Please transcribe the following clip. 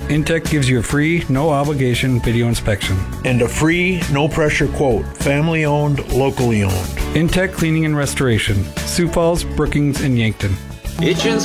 Intech gives you a free, no-obligation video inspection. And a free, no-pressure quote. Family-owned, locally owned. Intech Cleaning and Restoration. Sioux Falls, Brookings, and Yankton. Hitchens